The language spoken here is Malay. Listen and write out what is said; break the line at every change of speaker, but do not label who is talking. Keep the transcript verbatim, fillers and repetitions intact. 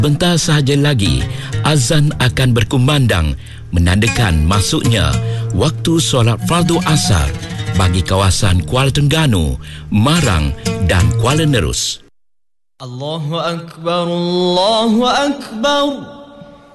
Bentar sahaja lagi, azan akan berkumandang menandakan masuknya waktu solat fardu asar bagi kawasan Kuala Terengganu, Marang dan Kuala Nerus.
Allahu Akbar, Allahu Akbar.